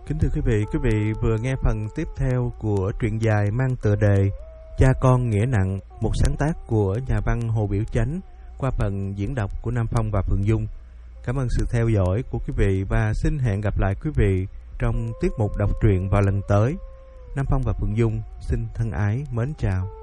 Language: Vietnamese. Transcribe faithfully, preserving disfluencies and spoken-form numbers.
Kính thưa quý vị, quý vị vừa nghe phần tiếp theo của truyện dài mang tựa đề Cha con nghĩa nặng, một sáng tác của nhà văn Hồ Biểu Chánh qua phần diễn đọc của Nam Phong và Phượng Dung. Cảm ơn sự theo dõi của quý vị và xin hẹn gặp lại quý vị trong tiết mục đọc truyện vào lần tới. Nam Phong và Phượng Dung xin thân ái mến chào.